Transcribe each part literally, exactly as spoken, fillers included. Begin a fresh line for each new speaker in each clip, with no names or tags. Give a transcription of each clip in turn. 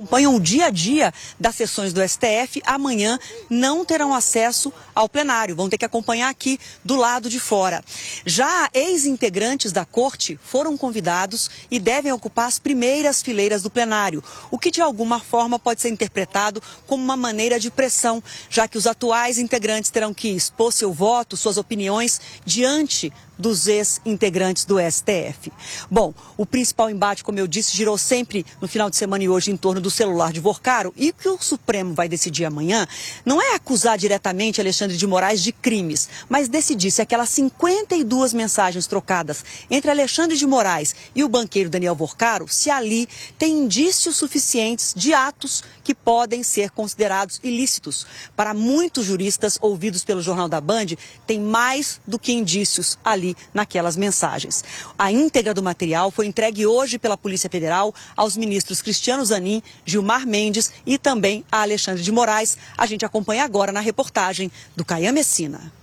acompanham o dia a dia das sessões do S T F, amanhã não terão acesso ao plenário, vão ter que acompanhar aqui do lado de fora. Já ex-integrantes da corte foram convidados e devem ocupar as primeiras fileiras do plenário, o que de alguma forma pode ser interpretado como uma maneira de pressão, já que os atuais integrantes terão que expor seu voto, suas opiniões diante dos ex-integrantes do S T F. Bom, o principal embate, como eu disse, girou sempre no final de semana e hoje em torno do celular de Vorcaro, e o que o Supremo vai decidir amanhã não é acusar diretamente Alexandre de Moraes de crimes, mas decidir se aquelas cinquenta e duas mensagens trocadas entre Alexandre de Moraes e o banqueiro Daniel Vorcaro, se ali tem indícios suficientes de atos que podem ser considerados ilícitos. Para muitos juristas ouvidos pelo Jornal da Band, tem mais do que indícios ali naquelas mensagens. A íntegra do material foi entregue hoje pela Polícia Federal aos ministros Cristiano Zanin, Gilmar Mendes e também a Alexandre de Moraes. A gente acompanha agora na reportagem do Caian Messina.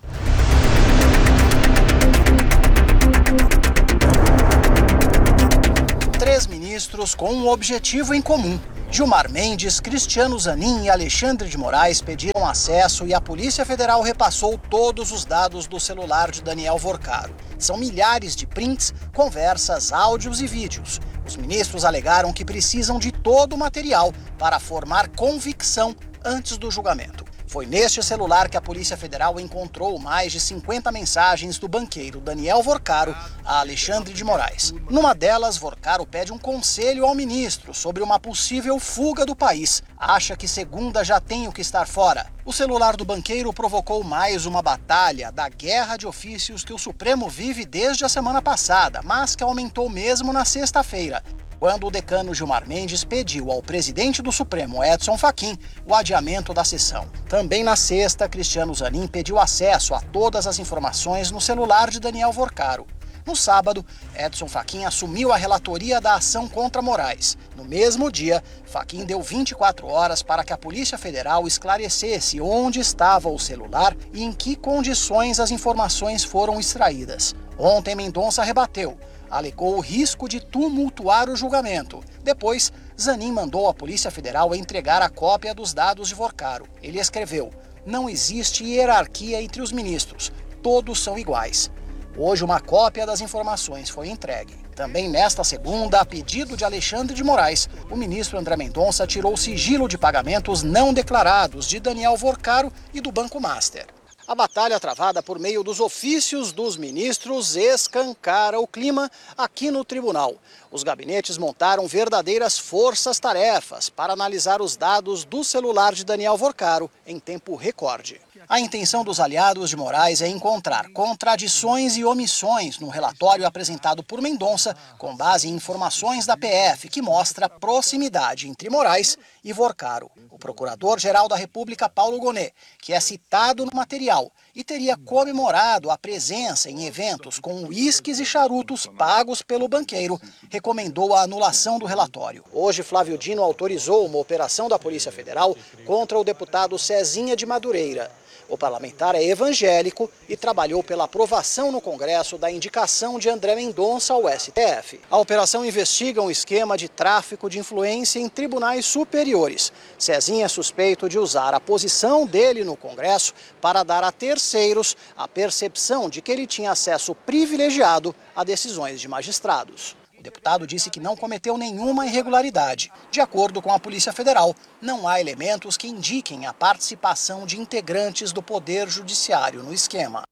Três ministros com um objetivo em comum. Gilmar Mendes, Cristiano Zanin e Alexandre de Moraes pediram acesso e a Polícia Federal repassou todos os dados do celular de Daniel Vorcaro. São milhares de prints, conversas, áudios e vídeos. Os ministros alegaram que precisam de todo o material para formar convicção antes do julgamento. Foi neste celular que a Polícia Federal encontrou mais de cinquenta mensagens do banqueiro Daniel Vorcaro a Alexandre de Moraes. Numa delas, Vorcaro pede um conselho ao ministro sobre uma possível fuga do país. Acha que segunda já tem o que estar fora. O celular do banqueiro provocou mais uma batalha da guerra de ofícios que o Supremo vive desde a semana passada, mas que aumentou mesmo na sexta-feira, quando o decano Gilmar Mendes pediu ao presidente do Supremo, Edson Fachin, o adiamento da sessão. Também na sexta, Cristiano Zanin pediu acesso a todas as informações no celular de Daniel Vorcaro. No sábado, Edson Fachin assumiu a relatoria da ação contra Moraes. No mesmo dia, Fachin deu vinte e quatro horas para que a Polícia Federal esclarecesse onde estava o celular e em que condições as informações foram extraídas. Ontem, Mendonça rebateu. Alegou o risco de tumultuar o julgamento. Depois, Zanin mandou a Polícia Federal entregar a cópia dos dados de Vorcaro. Ele escreveu: não existe hierarquia entre os ministros, todos são iguais. Hoje, uma cópia das informações foi entregue. Também nesta segunda, a pedido de Alexandre de Moraes, o ministro André Mendonça tirou o sigilo de pagamentos não declarados de Daniel Vorcaro e do Banco Master. A batalha travada por meio dos ofícios dos ministros escancara o clima aqui no tribunal. Os gabinetes montaram verdadeiras forças-tarefas para analisar os dados do celular de Daniel Vorcaro em tempo recorde. A intenção dos aliados de Moraes é encontrar contradições e omissões no relatório apresentado por Mendonça, com base em informações da P F, que mostra proximidade entre Moraes e Vorcaro. O procurador-geral da República, Paulo Gonet, que é citado no material e teria comemorado a presença em eventos com uísques e charutos pagos pelo banqueiro, recomendou a anulação do relatório. Hoje, Flávio Dino autorizou uma operação da Polícia Federal contra o deputado Cezinha de Madureira. O parlamentar é evangélico e trabalhou pela aprovação no Congresso da indicação de André Mendonça ao S T F. A operação investiga um esquema de tráfico de influência em tribunais superiores. Cezinha é suspeito de usar a posição dele no Congresso para dar a terceiros a percepção de que ele tinha acesso privilegiado a decisões de magistrados. O deputado disse que não cometeu nenhuma irregularidade. De acordo com a Polícia Federal, não há elementos que indiquem a participação de integrantes do Poder Judiciário no esquema.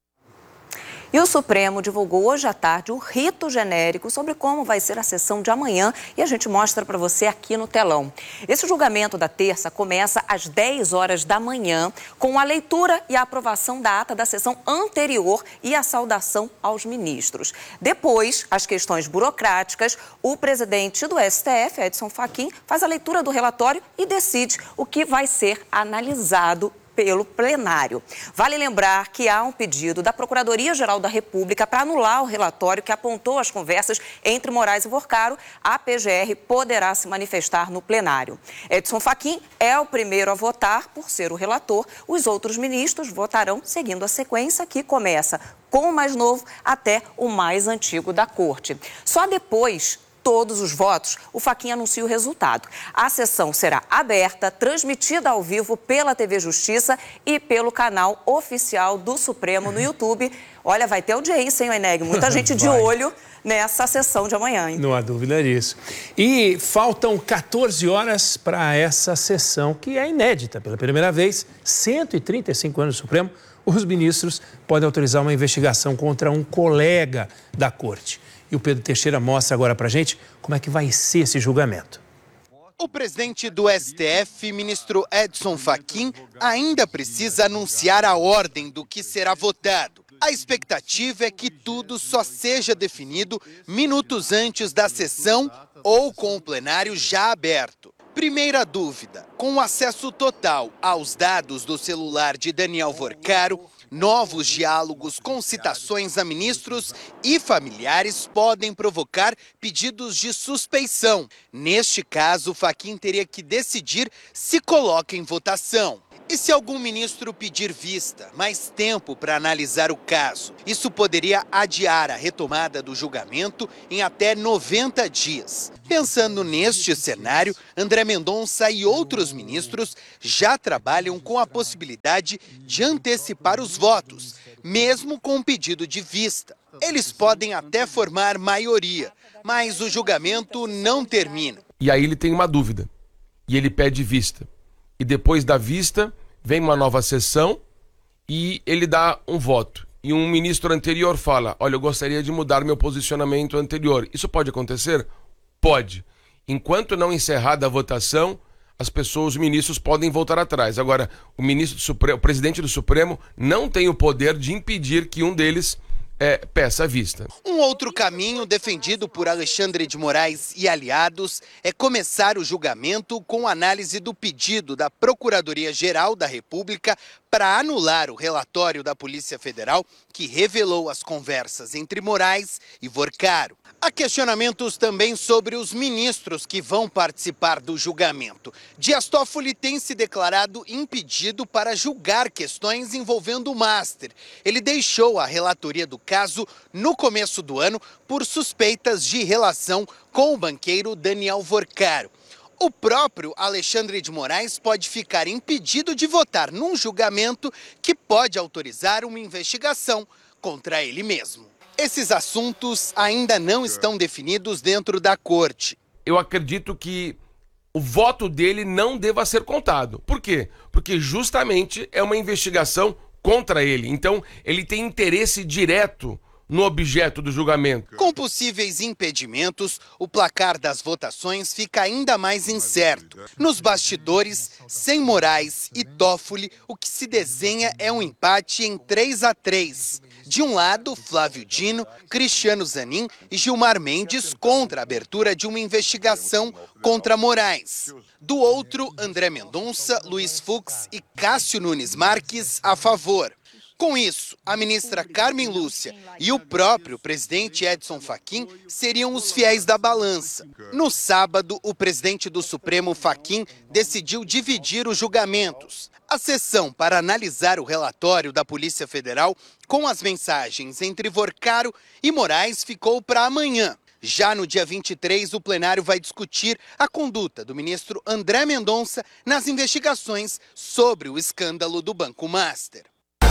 E o Supremo divulgou hoje à tarde um rito genérico sobre como vai ser a sessão de amanhã e a gente mostra para você aqui no telão. Esse julgamento da terça começa às dez horas da manhã com a leitura e a aprovação da ata da sessão anterior e a saudação aos ministros. Depois, as questões burocráticas, o presidente do S T F, Edson Fachin, faz a leitura do relatório e decide o que vai ser analisado pelo plenário. Vale lembrar que há um pedido da Procuradoria-Geral da República para anular o relatório que apontou as conversas entre Moraes e Vorcaro. A P G R poderá se manifestar no plenário. Edson Fachin é o primeiro a votar por ser o relator. Os outros ministros votarão seguindo a sequência que começa com o mais novo até o mais antigo da corte. Só depois todos os votos, o Fachin anuncia o resultado. A sessão será aberta, transmitida ao vivo pela T V Justiça e pelo canal oficial do Supremo no YouTube. Olha, vai ter audiência, hein, Eneg? Muita gente de olho nessa sessão de amanhã, hein?
Não há dúvida disso. E faltam quatorze horas para essa sessão, que é inédita. Pela primeira vez, cento e trinta e cinco anos do Supremo, os ministros podem autorizar uma investigação contra um colega da corte. E o Pedro Teixeira mostra agora para a gente como é que vai ser esse julgamento.
O presidente do S T F, ministro Edson Fachin, ainda precisa anunciar a ordem do que será votado. A expectativa é que tudo só seja definido minutos antes da sessão ou com o plenário já aberto. Primeira dúvida: com acesso total aos dados do celular de Daniel Vorcaro, novos diálogos com citações a ministros e familiares podem provocar pedidos de suspeição. Neste caso, Fachin teria que decidir se coloca em votação. E se algum ministro pedir vista, mais tempo para analisar o caso? Isso poderia adiar a retomada do julgamento em até noventa dias. Pensando neste cenário, André Mendonça e outros ministros já trabalham com a possibilidade de antecipar os votos, mesmo com um pedido de vista. Eles podem até formar maioria, mas o julgamento não termina.
E aí ele tem uma dúvida, e ele pede vista. E depois da vista, vem uma nova sessão e ele dá um voto. E um ministro anterior fala: olha, eu gostaria de mudar meu posicionamento anterior. Isso pode acontecer? Pode. Enquanto não encerrada a votação, as pessoas, os ministros, podem voltar atrás. Agora, o ministro do Supremo, o presidente do Supremo não tem o poder de impedir que um deles É, peça à vista.
Um outro caminho defendido por Alexandre de Moraes e aliados é começar o julgamento com análise do pedido da Procuradoria-Geral da República para anular o relatório da Polícia Federal que revelou as conversas entre Moraes e Vorcaro. Há questionamentos também sobre os ministros que vão participar do julgamento. Dias Toffoli tem se declarado impedido para julgar questões envolvendo o Master. Ele deixou a relatoria do caso no começo do ano por suspeitas de relação com o banqueiro Daniel Vorcaro. O próprio Alexandre de Moraes pode ficar impedido de votar num julgamento que pode autorizar uma investigação contra ele mesmo. Esses assuntos ainda não estão definidos dentro da corte.
Eu acredito que o voto dele não deva ser contado. Por quê? Porque justamente é uma investigação contra ele. Então, ele tem interesse direto no objeto do julgamento.
Com possíveis impedimentos, o placar das votações fica ainda mais incerto. Nos bastidores, sem Moraes e Toffoli, o que se desenha é um empate em três a três. De um lado, Flávio Dino, Cristiano Zanin e Gilmar Mendes contra a abertura de uma investigação contra Moraes. Do outro, André Mendonça, Luiz Fux e Cássio Nunes Marques a favor. Com isso, a ministra Carmen Lúcia e o próprio presidente Edson Fachin seriam os fiéis da balança. No sábado, o presidente do Supremo, Fachin, decidiu dividir os julgamentos. A sessão para analisar o relatório da Polícia Federal com as mensagens entre Vorcaro e Moraes ficou para amanhã. Já no dia vinte e três, o plenário vai discutir a conduta do ministro André Mendonça nas investigações sobre o escândalo do Banco Master.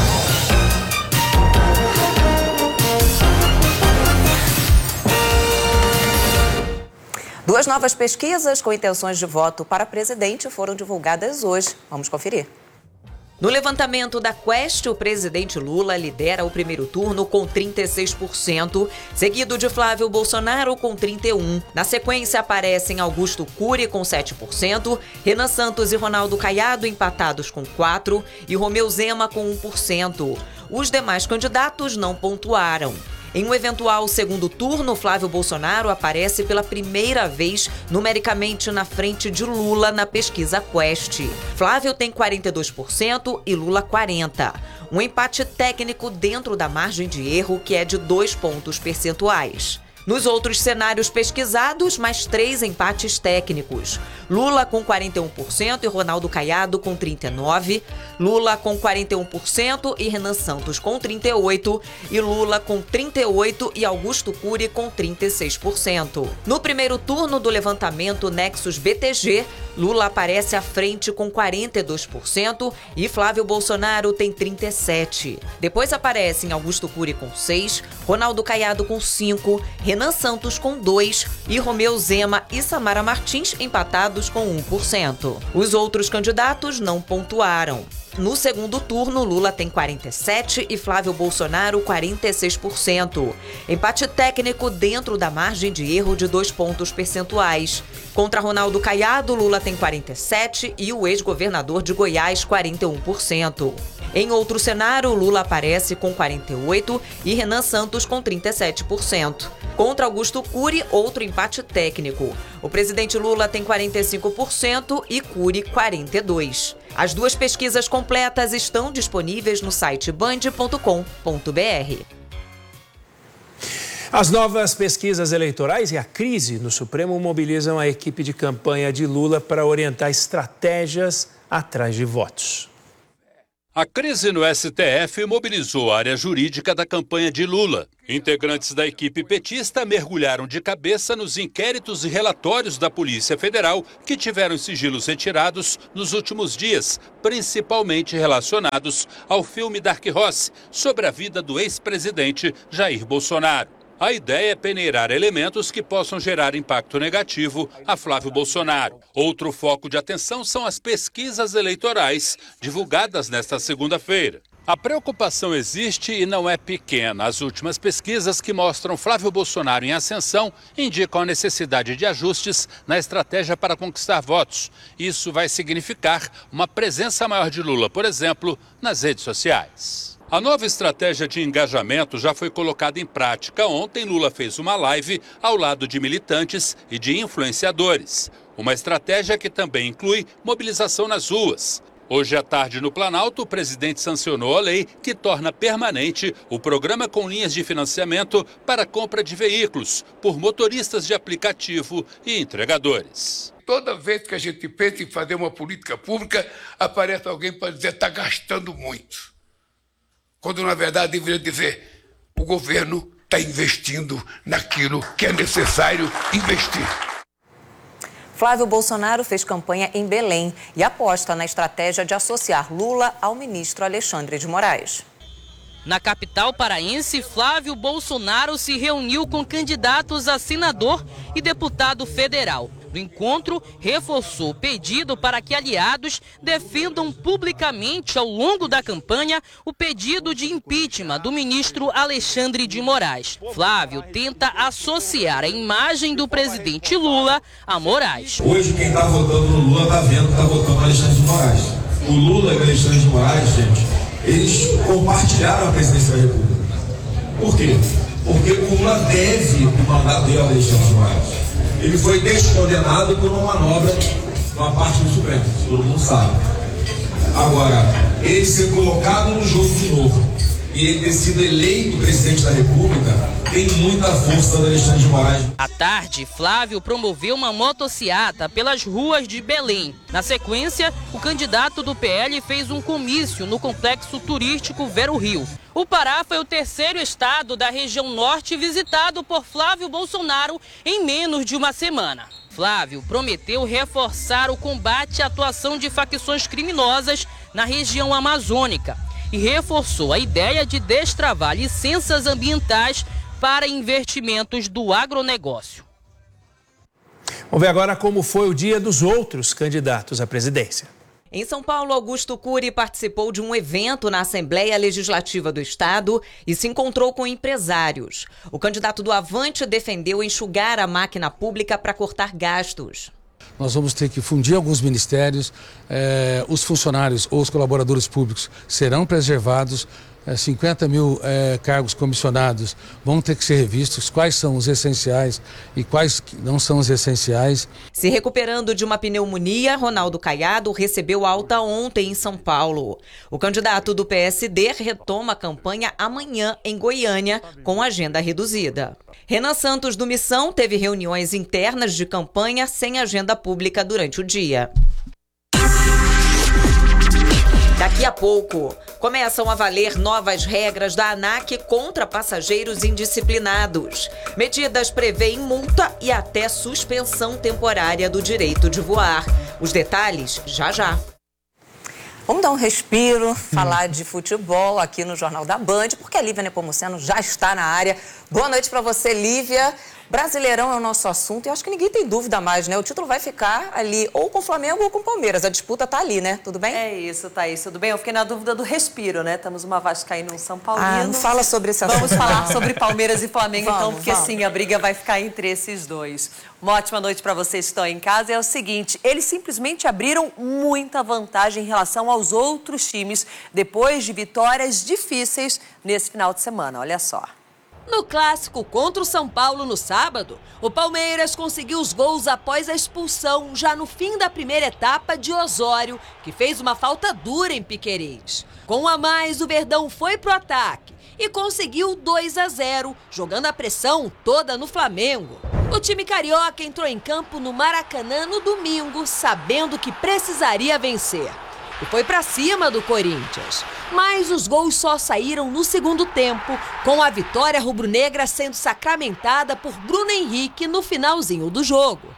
Duas novas pesquisas com intenções de voto para presidente foram divulgadas hoje. Vamos conferir. No levantamento da Quest, o presidente Lula lidera o primeiro turno com trinta e seis por cento, seguido de Flávio Bolsonaro com trinta e um por cento. Na sequência aparecem Augusto Cury com sete por cento, Renan Santos e Ronaldo Caiado empatados com quatro por cento e Romeu Zema com um por cento. Os demais candidatos não pontuaram. Em um eventual segundo turno, Flávio Bolsonaro aparece pela primeira vez numericamente na frente de Lula na pesquisa Quest. Flávio tem quarenta e dois por cento e Lula quarenta por cento. Um empate técnico dentro da margem de erro, que é de dois pontos percentuais. Nos outros cenários pesquisados, mais três empates técnicos. Lula com quarenta e um por cento e Ronaldo Caiado com trinta e nove por cento. Lula com quarenta e um por cento e Renan Santos com trinta e oito por cento, e Lula com trinta e oito por cento e Augusto Cury com trinta e seis por cento. No primeiro turno do levantamento Nexus B T G, Lula aparece à frente com quarenta e dois por cento e Flávio Bolsonaro tem trinta e sete por cento. Depois aparecem Augusto Cury com seis por cento, Ronaldo Caiado com cinco por cento, Renan Santos com dois por cento e Romeu Zema e Samara Martins empatados com um por cento. Os outros candidatos não pontuaram. No segundo turno, Lula tem quarenta e sete por cento e Flávio Bolsonaro quarenta e seis por cento. Empate técnico dentro da margem de erro de dois pontos percentuais. Contra Ronaldo Caiado, Lula tem quarenta e sete por cento e o ex-governador de Goiás quarenta e um por cento. Em outro cenário, Lula aparece com quarenta e oito por cento e Renan Santos com trinta e sete por cento. Contra Augusto Cury, outro empate técnico. O presidente Lula tem quarenta e cinco por cento e Cury quarenta e dois por cento. As duas pesquisas completas estão disponíveis no site band ponto com ponto br.
As novas pesquisas eleitorais e a crise no Supremo mobilizam a equipe de campanha de Lula para orientar estratégias atrás de votos.
A crise no S T F mobilizou a área jurídica da campanha de Lula. Integrantes da equipe petista mergulharam de cabeça nos inquéritos e relatórios da Polícia Federal que tiveram sigilos retirados nos últimos dias, principalmente relacionados ao filme Dark Horse, sobre a vida do ex-presidente Jair Bolsonaro. A ideia é peneirar elementos que possam gerar impacto negativo a Flávio Bolsonaro. Outro foco de atenção são as pesquisas eleitorais, divulgadas nesta segunda-feira. A preocupação existe e não é pequena. As últimas pesquisas que mostram Flávio Bolsonaro em ascensão indicam a necessidade de ajustes na estratégia para conquistar votos. Isso vai significar uma presença maior de Lula, por exemplo, nas redes sociais. A nova estratégia de engajamento já foi colocada em prática. Ontem, Lula fez uma live ao lado de militantes e de influenciadores. Uma estratégia que também inclui mobilização nas ruas. Hoje à tarde, no Planalto, o presidente sancionou a lei que torna permanente o programa com linhas de financiamento para compra de veículos por motoristas de aplicativo e entregadores.
Toda vez que a gente pensa em fazer uma política pública, aparece alguém para dizer que está gastando muito. Quando, na verdade, deveria dizer o governo está investindo naquilo que é necessário investir.
Flávio Bolsonaro fez campanha em Belém e aposta na estratégia de associar Lula ao ministro Alexandre de Moraes.
Na capital paraense, Flávio Bolsonaro se reuniu com candidatos a senador e deputado federal. No encontro, reforçou o pedido para que aliados defendam publicamente ao longo da campanha o pedido de impeachment do ministro Alexandre de Moraes. Flávio tenta associar a imagem do presidente Lula a Moraes.
Hoje quem está votando no Lula está vendo que está votando no Alexandre de Moraes. O Lula e o Alexandre de Moraes, gente, eles compartilharam a presidência da República. Por quê? Porque o Lula deve o mandato dele ao Alexandre de Moraes. Ele foi descondenado por uma manobra uma parte do Supremo, todo mundo sabe. Agora, ele ser colocado no jogo de novo e ele ter sido eleito presidente da República tem muita força do Alexandre de Moraes.
À tarde, Flávio promoveu uma motociata pelas ruas de Belém. Na sequência, o candidato do P L fez um comício no complexo turístico Vero Rio. O Pará foi o terceiro estado da região norte visitado por Flávio Bolsonaro em menos de uma semana. Flávio prometeu reforçar o combate à atuação de facções criminosas na região amazônica e reforçou a ideia de destravar licenças ambientais para investimentos do agronegócio.
Vamos ver agora como foi o dia dos outros candidatos à presidência.
Em São Paulo, Augusto Cury participou de um evento na Assembleia Legislativa do Estado e se encontrou com empresários. O candidato do Avante defendeu enxugar a máquina pública para cortar gastos.
Nós vamos ter que fundir alguns ministérios, eh, os funcionários ou os colaboradores públicos serão preservados, eh, cinquenta mil eh, cargos comissionados vão ter que ser revistos, quais são os essenciais e quais não são os essenciais.
Se recuperando de uma pneumonia, Ronaldo Caiado recebeu alta ontem em São Paulo. O candidato do P S D retoma a campanha amanhã em Goiânia, com agenda reduzida. Renan Santos, do Missão, teve reuniões internas de campanha sem agenda pública durante o dia. Daqui a pouco, começam a valer novas regras da ANAC contra passageiros indisciplinados. Medidas prevêem multa e até suspensão temporária do direito de voar. Os detalhes, já já. Vamos dar um respiro, falar de futebol aqui no Jornal da Band, porque a Lívia Nepomuceno já está na área. Boa noite para você, Lívia. Brasileirão é o nosso assunto e acho que ninguém tem dúvida mais, né? O título vai ficar ali ou com o Flamengo ou com o Palmeiras. A disputa tá ali, né? Tudo bem?
É isso, Thaís. Tudo bem? Eu fiquei na dúvida do respiro, né? Temos uma Vascaína e um São Paulino.
Ah, não fala sobre esse assunto.
Vamos falar sobre Palmeiras e Flamengo,
vamos,
então, porque
vamos.
sim, a briga vai ficar entre esses dois. Uma ótima noite para vocês que estão em casa. É o seguinte, eles simplesmente abriram muita vantagem em relação aos outros times depois de vitórias difíceis nesse final de semana. Olha só.
No clássico contra o São Paulo no sábado, o Palmeiras conseguiu os gols após a expulsão já no fim da primeira etapa de Osório, que fez uma falta dura em Piquerez. Com um a mais, o Verdão foi pro ataque e conseguiu dois a zero, jogando a pressão toda no Flamengo. O time carioca entrou em campo no Maracanã no domingo, sabendo que precisaria vencer. E foi para cima do Corinthians. Mas os gols só saíram no segundo tempo, com a vitória rubro-negra sendo sacramentada por Bruno Henrique no finalzinho do jogo.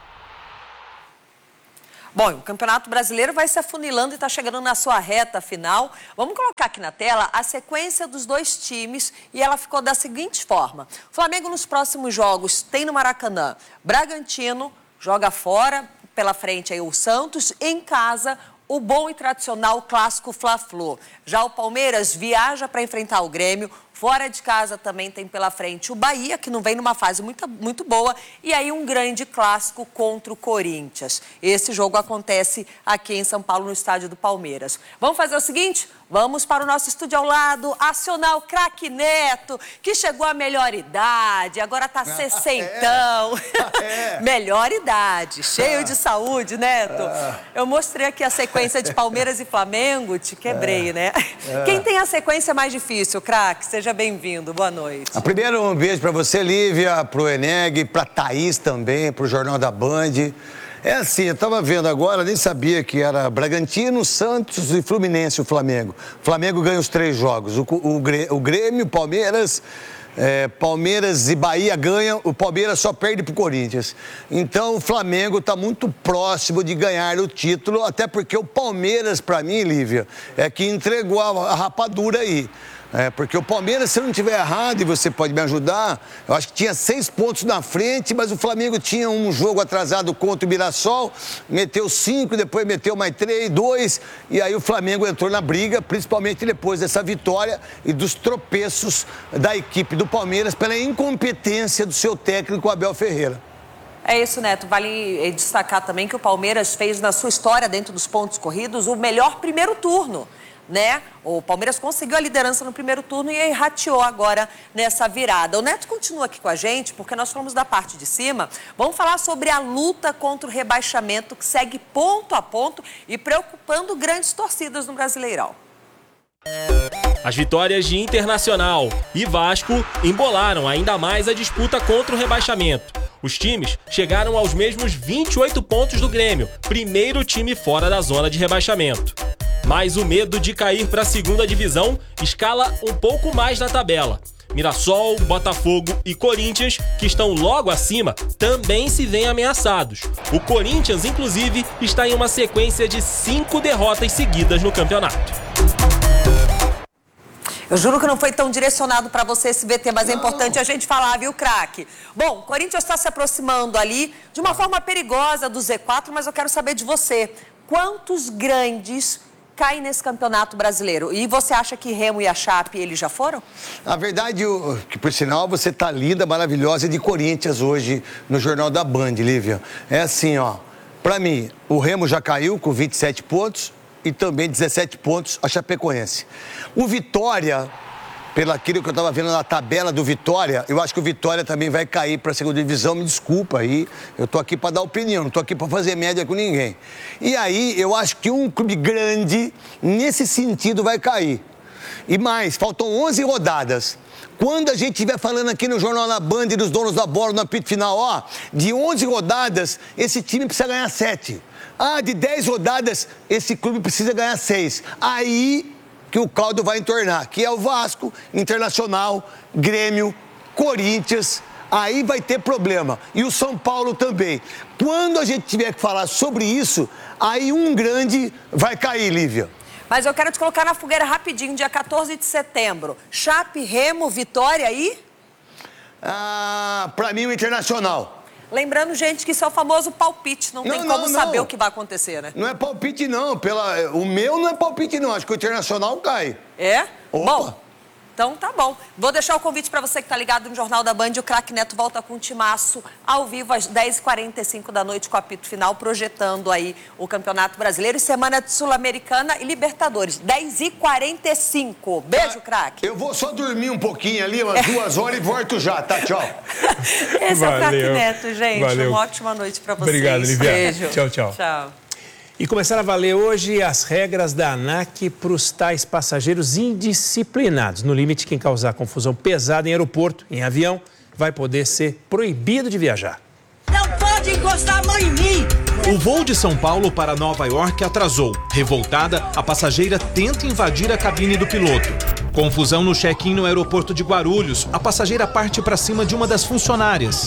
Bom, o Campeonato Brasileiro vai se afunilando e está chegando na sua reta final. Vamos colocar aqui na tela a sequência dos dois times e ela ficou da seguinte forma. O Flamengo nos próximos jogos tem no Maracanã Bragantino, joga fora, pela frente aí o Santos, em casa o bom e tradicional clássico Fla-Flu. Já o Palmeiras viaja para enfrentar o Grêmio. Fora de casa também tem pela frente o Bahia, que não vem numa fase muito, muito boa. E aí um grande clássico contra o Corinthians. Esse jogo acontece aqui em São Paulo, no estádio do Palmeiras. Vamos fazer o seguinte? Vamos para o nosso estúdio ao lado, acionar o craque Neto, que chegou à melhor idade, agora tá sessentão. É. É. Melhor idade, cheio ah. de saúde, Neto. Ah. Eu mostrei aqui a sequência de Palmeiras e Flamengo, te quebrei, é. né? É. Quem tem a sequência mais difícil, craque? Seja bem-vindo, boa noite.
Primeiro, um beijo para você, Lívia, pro Eneg, pra Thaís também, pro Jornal da Band. É assim, eu tava vendo agora, nem sabia que era Bragantino, Santos e Fluminense o Flamengo. O Flamengo ganha os três jogos. O, o, o Grêmio, Palmeiras, é, Palmeiras e Bahia ganham, o Palmeiras só perde pro Corinthians. Então o Flamengo tá muito próximo de ganhar o título, até porque o Palmeiras, para mim, Lívia, é que entregou a, a rapadura aí. É, porque o Palmeiras, se eu não estiver errado, e você pode me ajudar, eu acho que tinha seis pontos na frente, mas o Flamengo tinha um jogo atrasado contra o Mirassol, meteu cinco, depois meteu mais três, dois, e aí o Flamengo entrou na briga, principalmente depois dessa vitória e dos tropeços da equipe do Palmeiras pela incompetência do seu técnico Abel Ferreira.
É isso, Neto. Vale destacar também que o Palmeiras fez na sua história, dentro dos pontos corridos, o melhor primeiro turno. Né? O Palmeiras conseguiu a liderança no primeiro turno e aí rateou agora nessa virada. O Neto continua aqui com a gente, porque nós falamos da parte de cima. Vamos falar sobre a luta contra o rebaixamento, que segue ponto a ponto e preocupando grandes torcidas no Brasileirão.
As vitórias de Internacional e Vasco embolaram ainda mais a disputa contra o rebaixamento. Os times chegaram aos mesmos vinte e oito pontos do Grêmio, primeiro time fora da zona de rebaixamento. Mas o medo de cair para a segunda divisão escala um pouco mais na tabela. Mirassol, Botafogo e Corinthians, que estão logo acima, também se veem ameaçados. O Corinthians, inclusive, está em uma sequência de cinco derrotas seguidas no campeonato.
Eu juro que não foi tão direcionado para você esse V T, mas não. É importante a gente falar, viu, craque? Bom, o Corinthians está se aproximando ali de uma forma perigosa do Z quatro, mas eu quero saber de você. Quantos grandes caem nesse campeonato brasileiro? E você acha que Remo e a Chape, eles já foram?
Na verdade, o, que por sinal, você tá linda, maravilhosa de Corinthians hoje no Jornal da Band, Lívia. É assim, ó, para mim, o Remo já caiu com vinte e sete pontos e também dezessete pontos a Chapecoense. O Vitória, pelo aquilo que eu estava vendo na tabela do Vitória, eu acho que o Vitória também vai cair para a segunda divisão, me desculpa aí, eu tô aqui para dar opinião, não tô aqui para fazer média com ninguém. E aí, eu acho que um clube grande, nesse sentido, vai cair. E mais, faltam onze rodadas. Quando a gente estiver falando aqui no Jornal da Band dos donos da bola no apito final, ó, de onze rodadas, esse time precisa ganhar sete. Ah, de dez rodadas, esse clube precisa ganhar seis. Aí que o caldo vai entornar, que é o Vasco, Internacional, Grêmio, Corinthians, aí vai ter problema. E o São Paulo também. Quando a gente tiver que falar sobre isso, aí um grande vai cair, Lívia.
Mas eu quero te colocar na fogueira rapidinho, dia quatorze de setembro. Chape, Remo, Vitória aí?
Ah, pra mim o Internacional.
Lembrando, gente, que isso é o famoso palpite. Não, não tem como não, saber não. o que vai acontecer, né?
Não é palpite, não. Pela... O meu não é palpite, não. Acho que o Internacional cai.
É?
Opa.
Bom, então tá bom. Vou deixar o convite para você que tá ligado no Jornal da Band. O Craque Neto volta com um timaço ao vivo às dez e quarenta e cinco da noite com o apito final, projetando aí o Campeonato Brasileiro e Semana de Sul-Americana e Libertadores. dez e quarenta e cinco. Beijo, craque.
Eu vou só dormir um pouquinho ali, umas duas horas e volto já, tá? Tchau.
Esse Valeu. é o Craque Neto, gente. Valeu. Uma ótima noite para vocês.
Obrigado, Lívia.
Beijo.
Tchau, tchau.
Tchau.
E começaram a valer hoje as regras da ANAC para os tais passageiros indisciplinados. No limite, quem causar confusão pesada em aeroporto, em avião, vai poder ser proibido de viajar.
Não pode encostar a mão em mim!
O voo de São Paulo para Nova York atrasou. Revoltada, a passageira tenta invadir a cabine do piloto. Confusão no check-in no aeroporto de Guarulhos. A passageira parte para cima de uma das funcionárias.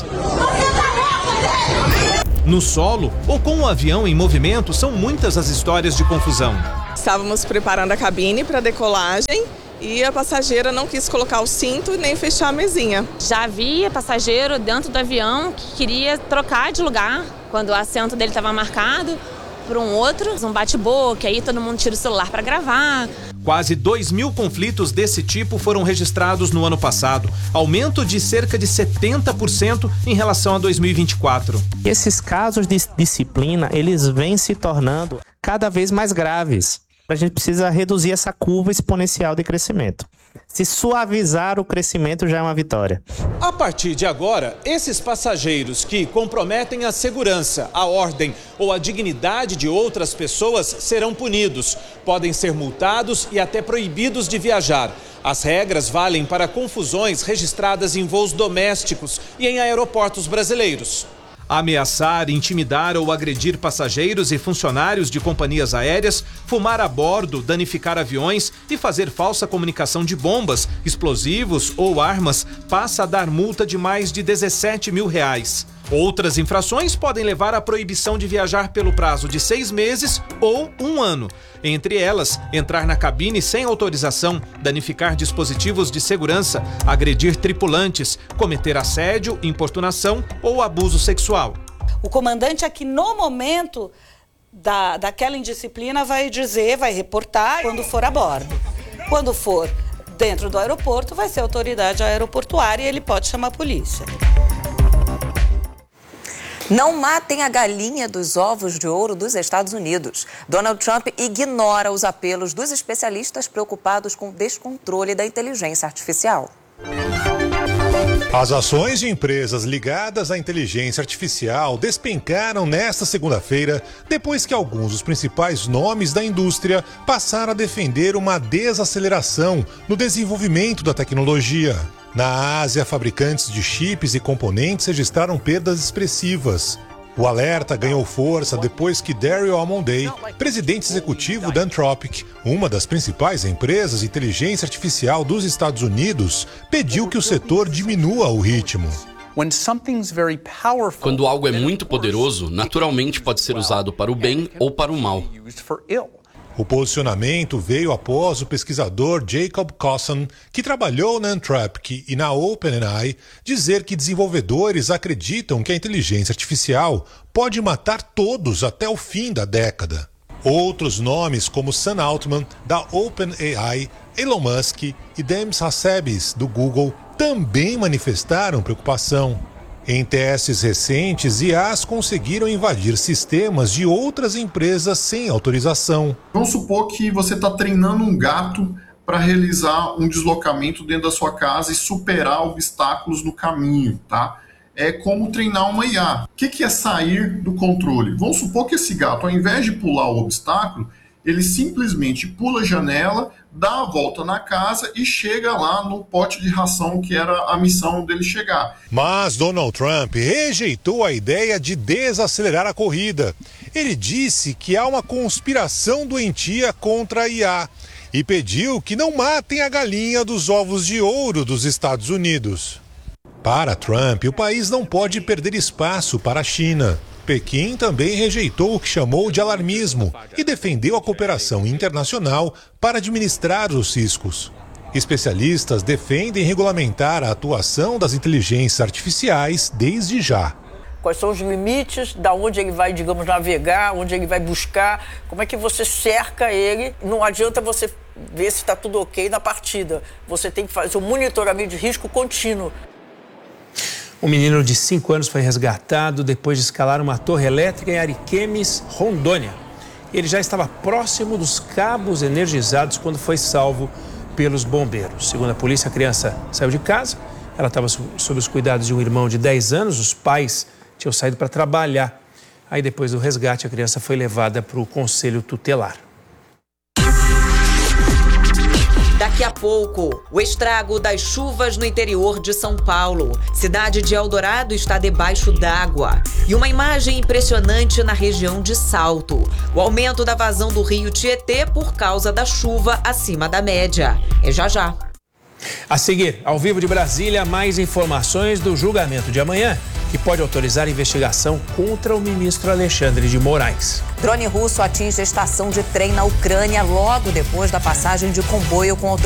No solo ou com o avião em movimento, são muitas as histórias de confusão.
Estávamos preparando a cabine para decolagem e a passageira não quis colocar o cinto nem fechar a mesinha.
Já havia passageiro dentro do avião que queria trocar de lugar quando o assento dele estava marcado por um outro, um bate-boca, aí todo mundo tira o celular para gravar.
Quase dois mil conflitos desse tipo foram registrados no ano passado, aumento de cerca de setenta por cento em relação a dois mil e vinte e quatro.
Esses casos de disciplina, eles vêm se tornando cada vez mais graves. A gente precisa reduzir essa curva exponencial de crescimento. Se suavizar o crescimento já é uma vitória.
A partir de agora, esses passageiros que comprometem a segurança, a ordem ou a dignidade de outras pessoas serão punidos. Podem ser multados e até proibidos de viajar. As regras valem para confusões registradas em voos domésticos e em aeroportos brasileiros. Ameaçar, intimidar ou agredir passageiros e funcionários de companhias aéreas, fumar a bordo, danificar aviões e fazer falsa comunicação de bombas, explosivos ou armas passa a dar multa de mais de dezessete mil reais. Outras infrações podem levar à proibição de viajar pelo prazo de seis meses ou um ano. Entre elas, entrar na cabine sem autorização, danificar dispositivos de segurança, agredir tripulantes, cometer assédio, importunação ou abuso sexual.
O comandante aqui, no momento da, daquela indisciplina, vai dizer, vai reportar quando for a bordo. Quando for dentro do aeroporto, vai ser a autoridade aeroportuária e ele pode chamar a polícia.
Não matem a galinha dos ovos de ouro dos Estados Unidos. Donald Trump ignora os apelos dos especialistas preocupados com o descontrole da inteligência artificial.
As ações de empresas ligadas à inteligência artificial despencaram nesta segunda-feira, depois que alguns dos principais nomes da indústria passaram a defender uma desaceleração no desenvolvimento da tecnologia. Na Ásia, fabricantes de chips e componentes registraram perdas expressivas. O alerta ganhou força depois que Daryl Amonday, presidente executivo da Anthropic, uma das principais empresas de inteligência artificial dos Estados Unidos, pediu que o setor diminua o ritmo.
Quando algo é muito poderoso, naturalmente pode ser usado para o bem ou para o mal.
O posicionamento veio após o pesquisador Jacob Cosson, que trabalhou na Anthropic e na OpenAI, dizer que desenvolvedores acreditam que a inteligência artificial pode matar todos até o fim da década. Outros nomes como Sam Altman, da OpenAI, Elon Musk e Demis Hassabis, do Google, também manifestaram preocupação. Em testes recentes, I As conseguiram invadir sistemas de outras empresas sem autorização.
Vamos supor que você está treinando um gato para realizar um deslocamento dentro da sua casa e superar obstáculos no caminho, tá? É como treinar uma I A. O que é sair do controle? Vamos supor que esse gato, ao invés de pular o obstáculo, ele simplesmente pula a janela, dá a volta na casa e chega lá no pote de ração que era a missão dele chegar.
Mas Donald Trump rejeitou a ideia de desacelerar a corrida. Ele disse que há uma conspiração doentia contra a I A e pediu que não matem a galinha dos ovos de ouro dos Estados Unidos. Para Trump, o país não pode perder espaço para a China. Pequim também rejeitou o que chamou de alarmismo e defendeu a cooperação internacional para administrar os riscos. Especialistas defendem regulamentar a atuação das inteligências artificiais desde já.
Quais são os limites, da onde ele vai, digamos, navegar, onde ele vai buscar, como é que você cerca ele. Não adianta você ver se está tudo ok na partida. Você tem que fazer um monitoramento de risco contínuo.
Um menino de cinco anos foi resgatado depois de escalar uma torre elétrica em Ariquemes, Rondônia. Ele já estava próximo dos cabos energizados quando foi salvo pelos bombeiros. Segundo a polícia, a criança saiu de casa. Ela estava sob os cuidados de um irmão de dez anos. Os pais tinham saído para trabalhar. Aí, depois do resgate, a criança foi levada para o conselho tutelar.
Daqui a pouco, o estrago das chuvas no interior de São Paulo. Cidade de Eldorado está debaixo d'água. E uma imagem impressionante na região de Salto. O aumento da vazão do rio Tietê por causa da chuva acima da média. É já já.
A seguir, ao vivo de Brasília, mais informações do julgamento de amanhã, que pode autorizar a investigação contra o ministro Alexandre de Moraes.
Drone russo atinge a estação de trem na Ucrânia logo depois da passagem de comboio com